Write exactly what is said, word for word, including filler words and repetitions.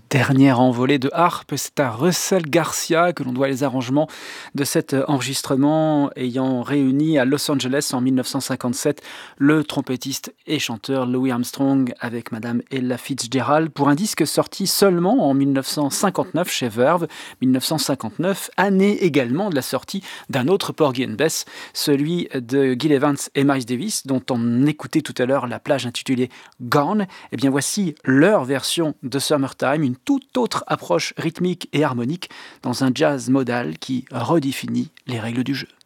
Dernière envolée de harpe, c'est à Russell Garcia que l'on doit les arrangements de cet enregistrement ayant réuni à Los Angeles en mille neuf cent cinquante-sept le trompettiste et chanteur Louis Armstrong avec Madame Ella Fitzgerald pour un disque sorti seulement en mille neuf cent cinquante-neuf chez Verve, mille neuf cent cinquante-neuf, année également de la sortie d'un autre Porgy and Bess, celui de Gil Evans et Miles Davis, dont on écoutait tout à l'heure la plage intitulée Gone. Et bien voici leur version de Summertime, une toute autre approche rythmique et harmonique dans un jazz modal qui redéfinit les règles du jeu.